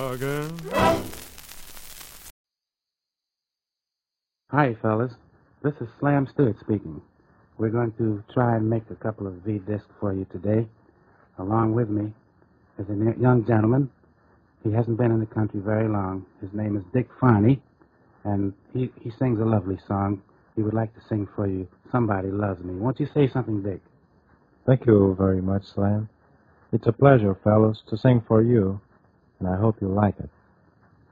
again. Hi, fellas. This is Slam Stewart speaking. We're going to try and make a couple of V-discs for you today. Along with me is a young gentleman. He hasn't been in the country very long. His name is Dick Farney, and he sings a lovely song. He would like to sing for you, Somebody Loves Me. Won't you say something, Dick? Thank you very much, Slam. It's a pleasure, fellows, to sing for you, and I hope you like it.